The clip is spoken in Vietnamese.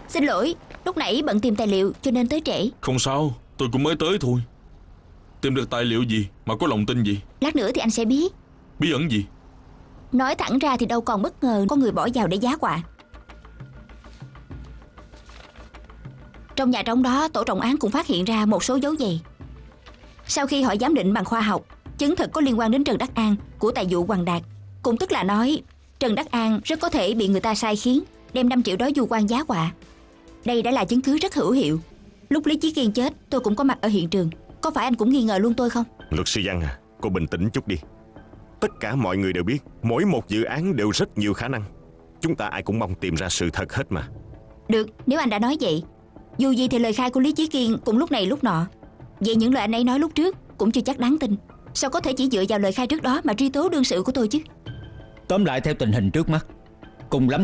Xin lỗi, lúc nãy bận tìm tài liệu cho nên tới trễ. Không sao, tôi cũng mới tới thôi. Tìm được tài liệu gì mà có lòng tin gì? Lát nữa thì anh sẽ biết. Bí ẩn gì? Nói thẳng ra thì đâu còn bất ngờ có người bỏ vào để giá quà. Trong nhà trống đó, tổ trọng án cũng phát hiện ra một số dấu giày. Sau khi họ giám định bằng khoa học, chứng thực có liên quan đến Trần Đắc An của tài vụ Hoàng Đạt. Cũng tức là nói Trần Đắc An rất có thể bị người ta sai khiến, đem 5 triệu đó vu quan giá quà. Đây đã là chứng cứ rất hữu hiệu. Lúc Lý Chí Kiên chết, tôi cũng có mặt ở hiện trường. Có phải anh cũng nghi ngờ luôn tôi không? Luật sư Văn à, cô bình tĩnh chút đi. Tất cả mọi người đều biết mỗi một dự án đều rất nhiều khả năng. Chúng ta ai cũng mong tìm ra sự thật hết mà. Được, nếu anh đã nói vậy. Dù gì thì lời khai của Lý Chí Kiên cũng lúc này lúc nọ. Vậy những lời anh ấy nói lúc trước cũng chưa chắc đáng tin. Sao có thể chỉ dựa vào lời khai trước đó mà truy tố đương sự của tôi chứ? Tóm lại theo tình hình trước mắt, cùng lắm